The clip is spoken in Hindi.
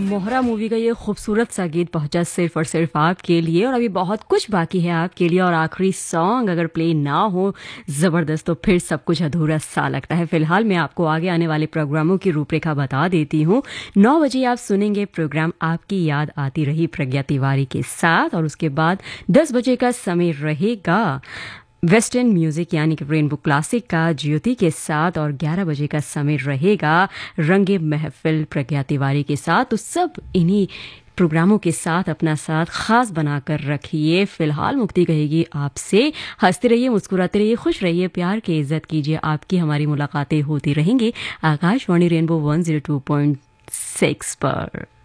मोहरा मूवी का ये खूबसूरत सा गीत पहुंचा सिर्फ और सिर्फ आपके लिए, और अभी बहुत कुछ बाकी है आपके लिए। और आखिरी सॉन्ग अगर प्ले ना हो ज़बरदस्त तो फिर सब कुछ अधूरा सा लगता है। फिलहाल मैं आपको आगे आने वाले प्रोग्रामों की रूपरेखा बता देती हूँ। 9 बजे आप सुनेंगे प्रोग्राम आपकी याद आती रही प्रज्ञा तिवारी के साथ, और उसके बाद 10 बजे का समय रहेगा वेस्टर्न म्यूजिक यानी कि रेनबो क्लासिक का ज्योति के साथ, और 11 बजे का समय रहेगा रंगे महफिल प्रज्ञा तिवारी के साथ। तो सब इन्हीं प्रोग्रामों के साथ अपना साथ खास बनाकर रखिए। फिलहाल मुक्ति कहेगी आपसे, हंसते रहिए, मुस्कुराते रहिए, खुश रहिए, प्यार की इज्जत कीजिए। आपकी हमारी मुलाकातें होती रहेंगी आकाशवाणी रेनबो 102.6 पर।